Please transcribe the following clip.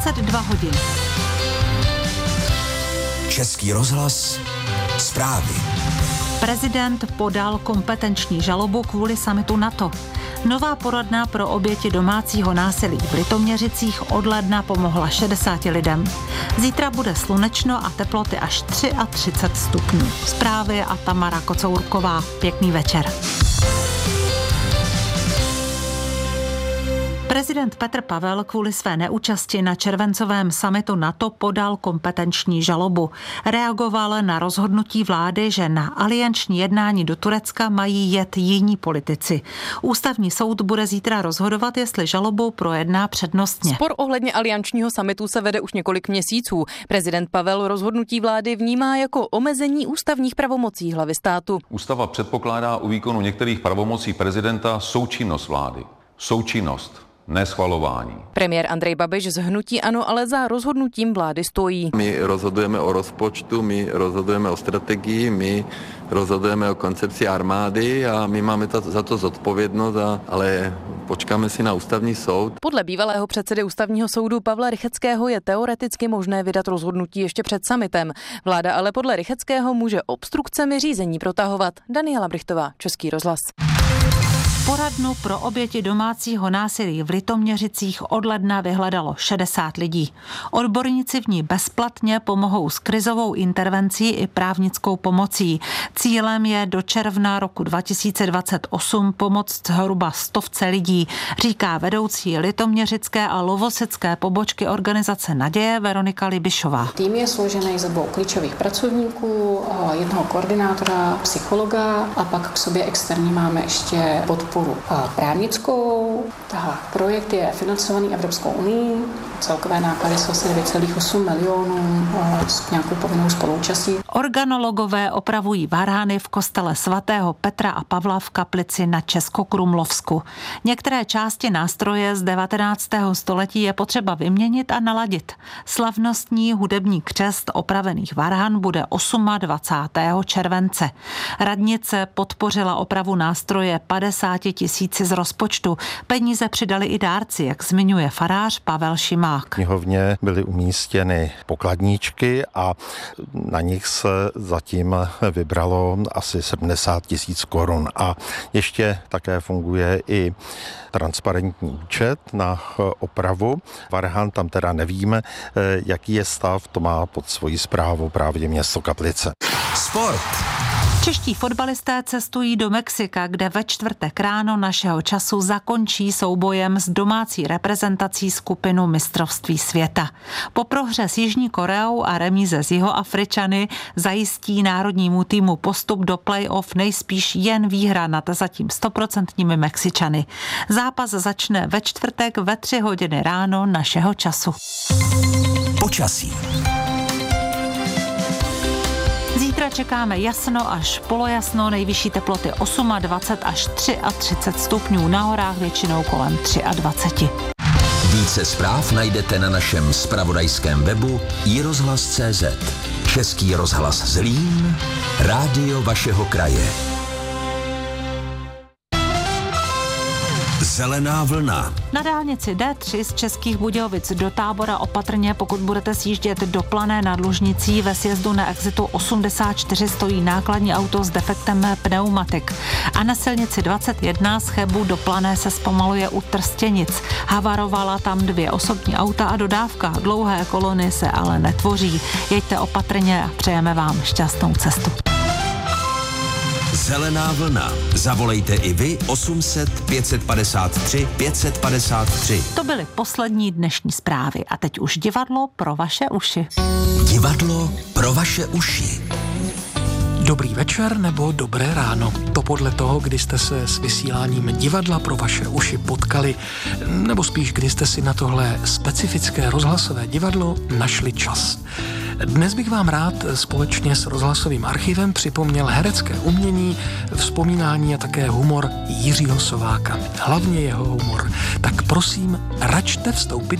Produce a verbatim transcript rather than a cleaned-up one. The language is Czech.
dvacet dva hodin. Český rozhlas, zprávy. Prezident podal kompetenční žalobu kvůli summitu NATO. Nová poradna pro oběti domácího násilí v Litoměřicích od ledna pomohla šedesáti lidem. Zítra bude slunečno a teploty až třicet tři stupňů. Zprávy a Tamara Kocourková. Pěkný večer. Prezident Petr Pavel kvůli své neúčasti na červencovém summitu NATO podal kompetenční žalobu. Reagoval na rozhodnutí vlády, že na alianční jednání do Turecka mají jet jiní politici. Ústavní soud bude zítra rozhodovat, jestli žalobu projedná přednostně. Spor ohledně aliančního summitu se vede už několik měsíců. Prezident Pavel rozhodnutí vlády vnímá jako omezení ústavních pravomocí hlavy státu. Ústava předpokládá u výkonu některých pravomocí prezidenta součinnost vlády. Součinnost. Neschvalování. Premiér Andrej Babiš z hnutí ANO ale za rozhodnutím vlády stojí. My rozhodujeme o rozpočtu, my rozhodujeme o strategii, my rozhodujeme o koncepci armády a my máme to, za to zodpovědnost, a, ale počkáme si na ústavní soud. Podle bývalého předsedy ústavního soudu Pavla Rycheckého je teoreticky možné vydat rozhodnutí ještě před summitem. Vláda ale podle Rycheckého může obstrukcemi řízení protahovat. Daniela Brichtová, Český rozhlas. Poradnu pro oběti domácího násilí v Litoměřicích od ledna vyhledalo šedesát lidí. Odborníci v ní bezplatně pomohou s krizovou intervencí i právnickou pomocí. Cílem je do června roku dva tisíce dvacet osm pomoct zhruba stovce lidí, říká vedoucí litoměřické a lovosecké pobočky organizace Naděje Veronika Libišová. Tým je složený ze dvou klíčových pracovníků, jednoho koordinátora, psychologa a pak k sobě externí máme ještě podporu právnickou. Tahle projekt je financovaný Evropskou unií. Celkové náklady jsou asi devět celá osm milionů s nějakou povinnou spoluúčastí. Organologové opravují varhany v kostele svatého Petra a Pavla v kaplici na Českokrumlovsku. Některé části nástroje z devatenáctého století je potřeba vyměnit a naladit. Slavnostní hudební křest opravených varhan bude dvacátého osmého července. Radnice podpořila opravu nástroje padesát tisíci z rozpočtu. Peníze přidali i dárci, jak zmiňuje farář Pavel Šimák. V knihovně byly umístěny pokladníčky a na nich se zatím vybralo asi sedmdesát tisíc korun. A ještě také funguje i transparentní účet na opravu. Varhan tam teda nevíme, jaký je stav, to má pod svojí správou právě město Kaplice. Sport. Čeští fotbalisté cestují do Mexika, kde ve čtvrtek ráno našeho času zakončí soubojem s domácí reprezentací skupinu mistrovství světa. Po prohře s Jižní Koreou a remíze s Jihoafričany zajistí národnímu týmu postup do play-off nejspíš jen výhra nad zatím stoprocentními Mexičany. Zápas začne ve čtvrtek ve tři hodiny ráno našeho času. Počasí. Zítra čekáme jasno až polojasno, nejvyšší teploty dvacet osm až třicet tři stupňů, na horách většinou kolem dvacet tři. Více zpráv najdete na našem zpravodajském webu i rozhlas tečka cé zet. Český rozhlas Zlín, rádio vašeho kraje. Zelená vlna. Na dálnici D tři z Českých Budějovic do Tábora opatrně, pokud budete sjíždět do Plané nad Lužnicí. Ve sjezdu na exitu osmdesát čtyři stojí nákladní auto s defektem pneumatik. A na silnici dvacet jedna z Chebu do Plané se zpomaluje u Trstěnic. Havarovala tam dvě osobní auta a dodávka. Dlouhé kolony se ale netvoří. Jeďte opatrně a přejeme vám šťastnou cestu. Zelená vlna. Zavolejte i vy osm set pět padesát tři pět padesát tři. To byly poslední dnešní zprávy a teď už divadlo pro vaše uši. Divadlo pro vaše uši. Dobrý večer nebo dobré ráno. To podle toho, kdy jste se s vysíláním divadla pro vaše uši potkali, nebo spíš kdy jste si na tohle specifické rozhlasové divadlo našli čas. Dnes bych vám rád společně s rozhlasovým archivem připomněl herecké umění, vzpomínání a také humor Jiřího Sováka. Hlavně jeho humor. Tak prosím, račte vstoupit